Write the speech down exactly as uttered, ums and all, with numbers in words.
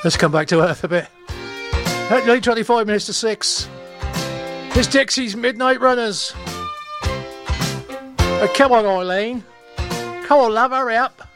Let's come back to earth a bit. At late twenty-five minutes to six. It's Dixie's Midnight Runners. Uh, come on, Eileen. Come on, love, hurry up.